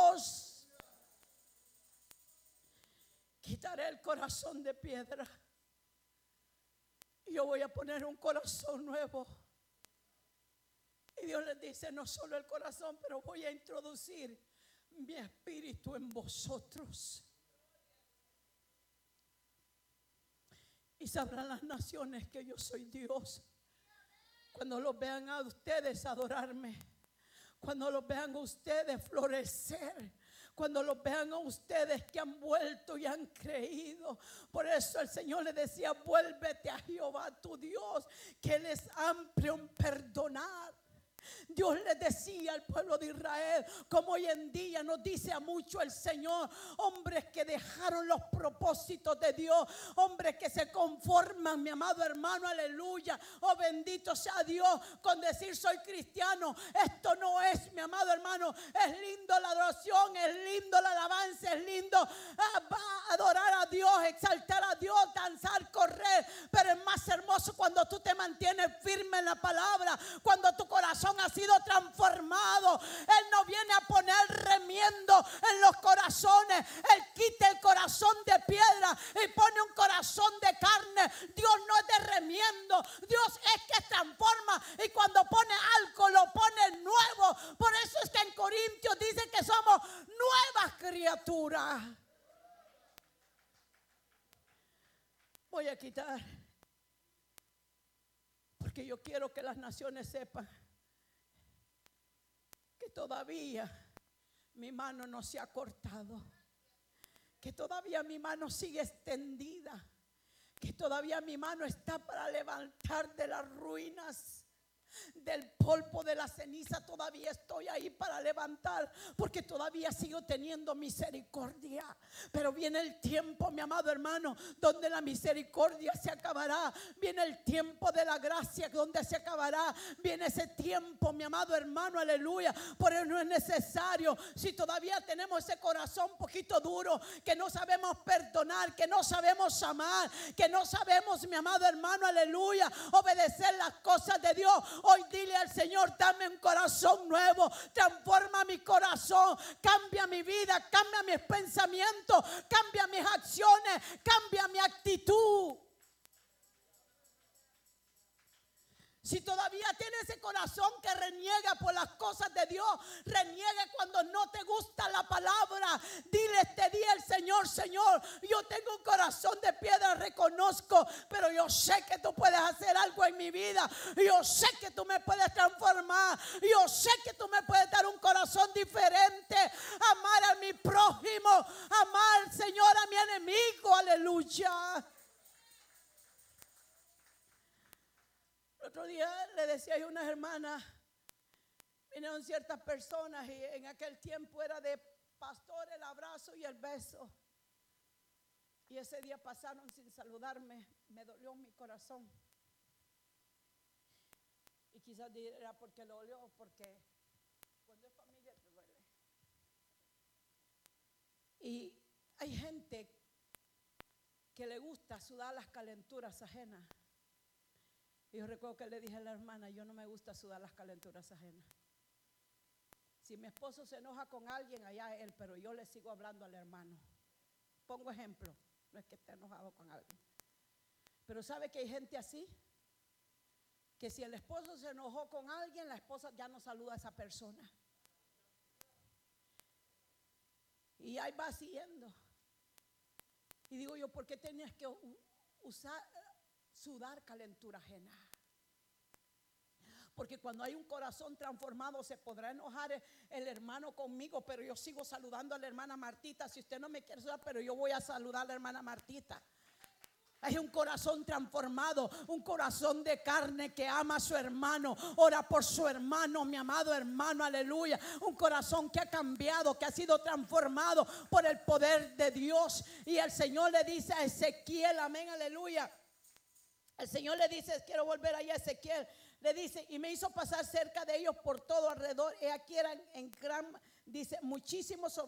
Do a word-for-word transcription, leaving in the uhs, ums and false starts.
Dios. Quitaré el corazón de piedra y yo voy a poner un corazón nuevo. Y Dios les dice, no solo el corazón, pero voy a introducir mi espíritu en vosotros. Y sabrán las naciones que yo soy Dios cuando los vean a ustedes adorarme, cuando los vean a ustedes florecer, cuando los vean a ustedes que han vuelto y han creído. Por eso el Señor le decía, vuélvete a Jehová tu Dios, que Él es amplio en perdonar. Dios les decía al pueblo de Israel, como hoy en día nos dice a mucho el Señor, hombres que dejaron los propósitos de Dios, hombres que se conforman, mi amado hermano, aleluya, oh bendito sea Dios, con decir soy cristiano. Esto no es, mi amado hermano, es lindo la adoración, es lindo la alabanza, es lindo ah, adorar a Dios, exaltar a Dios, danzar, correr, pero es más hermoso cuando tú te mantienes firme en la palabra, cuando tu corazón ha sido transformado. Él no viene a poner remiendo en los corazones. Él quita el corazón de piedra y pone un corazón de carne. Dios no es de remiendo, Dios es que transforma, y cuando pone algo lo pone nuevo. Por eso es que en Corintios dice que somos nuevas criaturas. Voy a quitar, porque yo quiero que las naciones sepan que todavía mi mano no se ha cortado, que todavía mi mano sigue extendida, que todavía mi mano está para levantar de las ruinas, del polvo, de la ceniza. Todavía estoy ahí para levantar, porque todavía sigo teniendo misericordia. Pero viene el tiempo, mi amado hermano, donde la misericordia se acabará. Viene el tiempo de la gracia donde se acabará. Viene ese tiempo, mi amado hermano, aleluya. Por eso no es necesario, si todavía tenemos ese corazón un poquito duro, que no sabemos perdonar, que no sabemos amar, que no sabemos, mi amado hermano, aleluya, obedecer las cosas de Dios. Hoy dile al Señor, dame un corazón nuevo, transforma mi corazón, cambia mi vida, cambia mis pensamientos, cambia mis acciones, cambia mi actitud. Si todavía tienes ese corazón que reniega por las cosas de Dios, reniega cuando no te gusta la palabra, dile este día al Señor, Señor, yo tengo un corazón de piedra, reconozco, pero yo sé que tú puedes hacer algo en mi vida, yo sé que tú me puedes transformar, yo sé que tú me puedes dar un corazón diferente, amar a mi prójimo, amar, Señor, a mi enemigo, aleluya. Otro día le decía a unas hermanas, vinieron ciertas personas y en aquel tiempo era de pastor el abrazo y el beso. Y ese día pasaron sin saludarme, me dolió mi corazón. Y quizás dirá porque lo dolió, porque cuando es familia te duele. Y hay gente que le gusta sudar las calenturas ajenas. Y yo recuerdo que le dije a la hermana, yo no me gusta sudar las calenturas ajenas. Si mi esposo se enoja con alguien, allá él, pero yo le sigo hablando al hermano. Pongo ejemplo, no es que esté enojado con alguien. Pero ¿sabe que hay gente así? Que si el esposo se enojó con alguien, la esposa ya no saluda a esa persona. Y ahí va siguiendo. Y digo yo, ¿por qué tenías que usar... sudar calentura ajena? Porque cuando hay un corazón transformado, se podrá enojar el, el hermano conmigo, pero yo sigo saludando a la hermana Martita. Si usted no me quiere saludar, pero yo voy a saludar a la hermana Martita. Hay un corazón transformado, un corazón de carne que ama a su hermano, ora por su hermano, mi amado hermano, aleluya. Un corazón que ha cambiado, que ha sido transformado por el poder de Dios. Y el Señor le dice a Ezequiel, amén, aleluya. El Señor le dice, quiero volver allá a Ezequiel, le dice, y me hizo pasar cerca de ellos por todo alrededor, y aquí eran en gran, dice, muchísimos